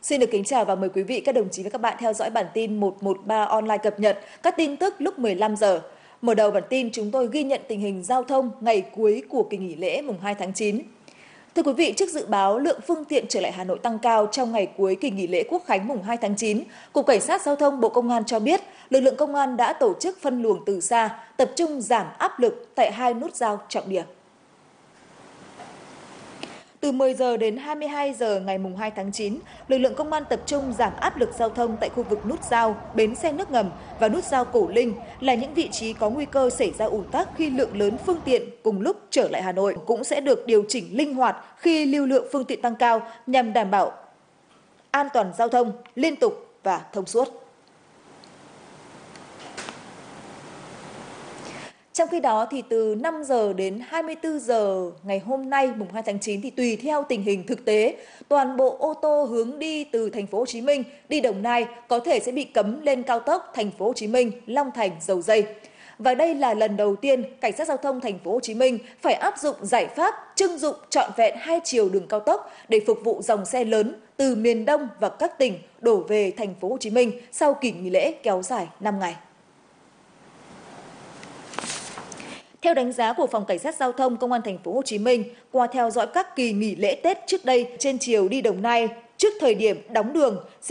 Xin được kính chào và mời quý vị, các đồng chí và các bạn theo dõi bản tin 113 online cập nhật các tin tức lúc 15 giờ. Mở đầu bản tin, chúng tôi ghi nhận tình hình giao thông ngày cuối của kỳ nghỉ lễ mùng 2 tháng 9. Thưa quý vị, trước dự báo lượng phương tiện trở lại Hà Nội tăng cao trong ngày cuối kỳ nghỉ lễ Quốc khánh mùng 2 tháng 9, Cục Cảnh sát Giao thông Bộ Công an cho biết, lực lượng công an đã tổ chức phân luồng từ xa, tập trung giảm áp lực tại 2 nút giao trọng điểm. Từ 10 giờ đến 22 giờ ngày mùng 2 tháng 9, lực lượng công an tập trung giảm áp lực giao thông tại khu vực nút giao, bến xe nước ngầm và nút giao Cổ Linh là những vị trí có nguy cơ xảy ra ùn tắc khi lượng lớn phương tiện cùng lúc trở lại Hà Nội, cũng sẽ được điều chỉnh linh hoạt khi lưu lượng phương tiện tăng cao nhằm đảm bảo an toàn giao thông liên tục và thông suốt. Trong khi đó, thì từ 5 giờ đến 24 giờ ngày hôm nay mùng 2 tháng 9 thì tùy theo tình hình thực tế, toàn bộ ô tô hướng đi từ thành phố Hồ Chí Minh đi Đồng Nai có thể sẽ bị cấm lên cao tốc thành phố Hồ Chí Minh, Long Thành, Dầu Giây. Và đây là lần đầu tiên Cảnh sát Giao thông thành phố Hồ Chí Minh phải áp dụng giải pháp trưng dụng trọn vẹn 2 chiều đường cao tốc để phục vụ dòng xe lớn từ miền Đông và các tỉnh đổ về thành phố Hồ Chí Minh sau kỳ nghỉ lễ kéo dài 5 ngày. Theo đánh giá của Phòng Cảnh sát Giao thông Công an thành phố Hồ Chí Minh, qua theo dõi các kỳ nghỉ lễ Tết trước đây trên chiều đi Đồng Nai trước thời điểm đóng đường